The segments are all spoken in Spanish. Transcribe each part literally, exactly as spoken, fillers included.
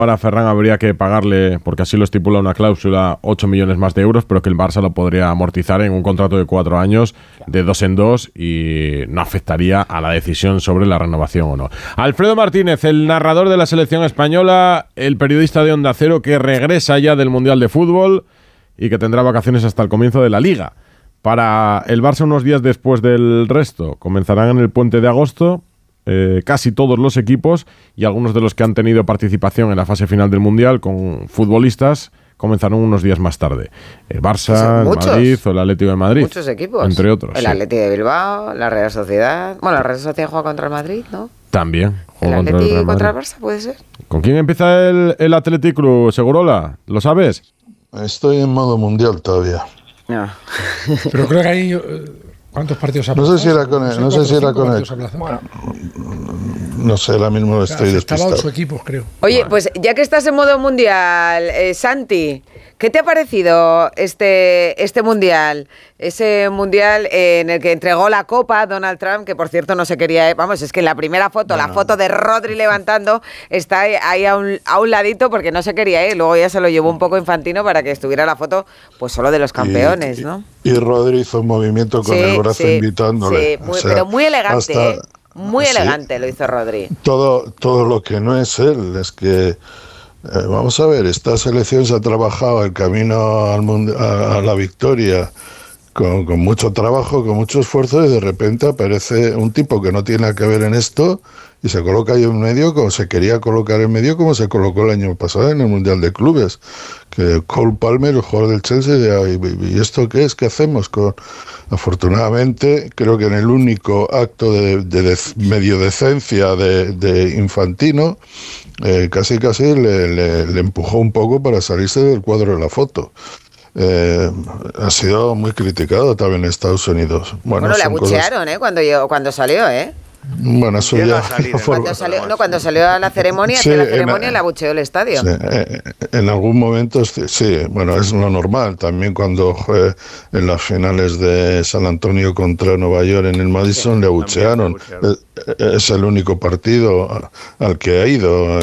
Ahora Ferran habría que pagarle, porque así lo estipula una cláusula, ocho millones más de euros, pero que el Barça lo podría amortizar en un contrato de cuatro años, de dos en dos, y no afectaría a la decisión sobre la renovación o no. Alfredo Martínez, el narrador de la selección española, el periodista de Onda Cero que regresa ya del Mundial de Fútbol y que tendrá vacaciones hasta el comienzo de la Liga. Para el Barça unos días después del resto, comenzarán en el puente de agosto. Eh, casi todos los equipos y algunos de los que han tenido participación en la fase final del Mundial con futbolistas comenzaron unos días más tarde. El Barça, el Madrid o el Atlético de Madrid. Muchos equipos. Entre otros. El sí. Atlético de Bilbao, la Real Sociedad. Bueno, la Real Sociedad juega contra el Madrid, ¿no? También. ¿El Atlético contra, contra el Barça puede ser? ¿Con quién empieza el, el Athletic Club, Segurola? ¿Lo sabes? Estoy en modo mundial todavía. No. Pero creo que ahí... ¿Cuántos partidos ha No sé si era con él. No sé si era con él. Bueno, no sé, ahora mismo o estoy sea, despistado. Estaba ocho equipos, creo. Oye, Bueno. pues ya que estás en modo mundial, eh, Santi, ¿qué te ha parecido este, este mundial? Ese mundial eh, en el que entregó la copa Donald Trump, que por cierto no se quería... Vamos, es que en la primera foto, no, la no, foto de Rodri levantando, está ahí, ahí a, un, a un ladito porque no se quería ir. Luego ya se lo llevó un poco Infantino para que estuviera la foto pues solo de los campeones, y, ¿no? Y Rodri hizo un movimiento con sí, el brazo sí, invitándole. Sí, muy, o sea, pero muy elegante, hasta, ¿eh? Muy sí, elegante lo hizo Rodri. Todo, todo lo que no es él, es que... Eh, vamos a ver, esta selección se ha trabajado el camino al mundo, a, a la victoria con, con mucho trabajo, con mucho esfuerzo, y de repente aparece un tipo que no tiene nada que ver en esto y se coloca ahí en medio como se quería colocar en medio, como se colocó el año pasado en el Mundial de Clubes, que Cole Palmer, el jugador del Chelsea, ¿y, y esto qué es? ¿Qué hacemos? Con... Afortunadamente, creo que en el único acto de, de, de medio decencia de, de Infantino, eh, casi casi le, le, le empujó un poco para salirse del cuadro de la foto. Eh, ha sido muy criticado también en Estados Unidos. Bueno, bueno le abuchearon, cosas... ¿eh? Cuando, yo, cuando salió, ¿eh? Bueno, eso ya... Salir, cuando, salió, no, cuando salió a la ceremonia, sí, la ceremonia en, le abucheó el estadio. Sí, en algún momento, sí, bueno, es lo normal. También cuando fue en las finales de San Antonio contra Nueva York en el Madison, sí, le abuchearon. Es el único partido al que ha ido.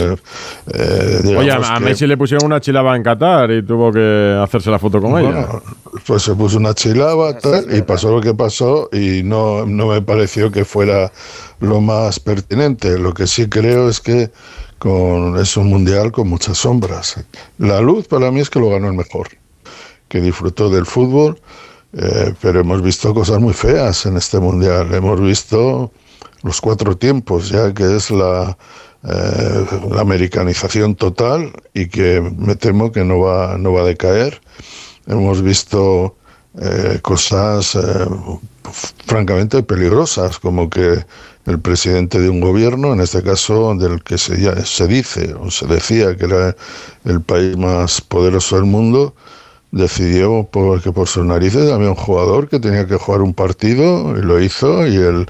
Eh, Oye, a, a Messi le pusieron una chilaba en Qatar y tuvo que hacerse la foto con bueno, ella. Pues se puso una chilaba tal, y pasó lo que pasó y no, no me pareció que fuera lo más pertinente. Lo que sí creo es que con, es un mundial con muchas sombras. La luz para mí es que lo ganó el mejor, que disfrutó del fútbol, eh, pero hemos visto cosas muy feas en este mundial. Hemos visto los cuatro tiempos, ya que es la, eh, la americanización total y que me temo que no va, no va a decaer. Hemos visto eh, cosas eh, francamente peligrosas, como que el presidente de un gobierno, en este caso del que se, ya, se dice o se decía que era el país más poderoso del mundo, decidió porque por sus narices había un jugador que tenía que jugar un partido y lo hizo, y el,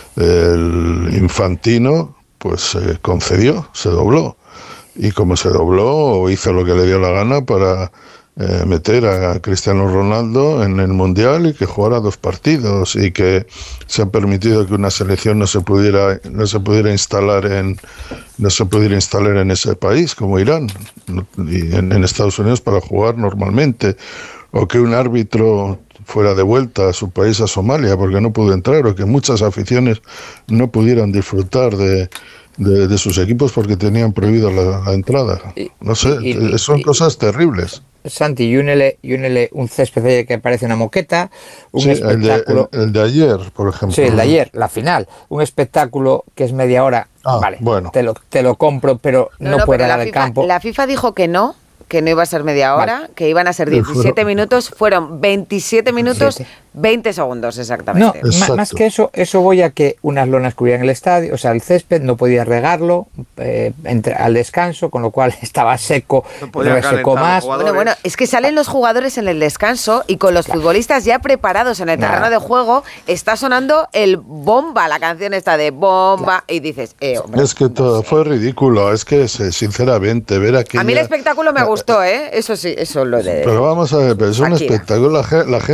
el Infantino pues se concedió, se dobló, y como se dobló hizo lo que le dio la gana para Eh, meter a Cristiano Ronaldo en el Mundial y que jugara dos partidos, y que se ha permitido que una selección no se pudiera no se pudiera instalar en no se pudiera instalar en ese país como Irán y en, en Estados Unidos para jugar normalmente, o que un árbitro fuera de vuelta a su país, a Somalia, porque no pudo entrar, o que muchas aficiones no pudieran disfrutar de de, de sus equipos porque tenían prohibido la, la entrada. No sé, y, y, son y, cosas terribles. Santi, y únele, y únele un césped que parece una moqueta, un sí, espectáculo... El de, el, el de ayer, por ejemplo. Sí, el de ayer, la final. Un espectáculo que es media hora, ah, vale, bueno. te, lo, te lo compro, pero no, no, no puede dar el campo. La FIFA dijo que no, que no iba a ser media hora, vale. que iban a ser diecisiete minutos, fueron veintisiete minutos, veinte segundos exactamente. No, Exacto. más que eso, eso voy a que unas lonas cubrían el estadio, o sea, el césped, no podía regarlo eh, entre, al descanso, con lo cual estaba seco, no no secó más. Bueno, bueno, es que salen los jugadores en el descanso y con los claro. futbolistas ya preparados en el terreno claro. de juego, está sonando el bomba, la canción esta de bomba, claro. y dices, eh, hombre, es que todo fue ridículo, es que sinceramente ver aquella... A mí el espectáculo me gustó, ¿eh? Eso sí, eso lo de... Pero vamos a ver, pero es un espectáculo, la, la gente